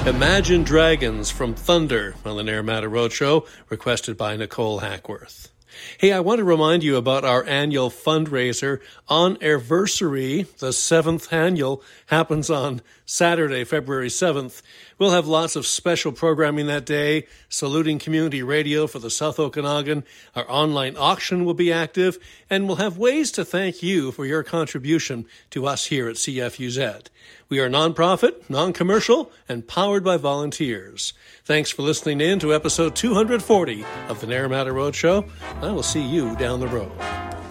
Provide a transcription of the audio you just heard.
Imagine Dragons from Thunder on the Naramata Roadshow, requested by Nicole Hackworth. Hey, I want to remind you about our annual fundraiser, On Airversary. The 7th annual happens on Saturday, February 7th. We'll have lots of special programming that day, saluting community radio for the South Okanagan. Our online auction will be active, and we'll have ways to thank you for your contribution to us here at CFUZ. We are nonprofit, non-commercial, and powered by volunteers. Thanks for listening in to episode 240 of the Naramata Roadshow. I will see you down the road.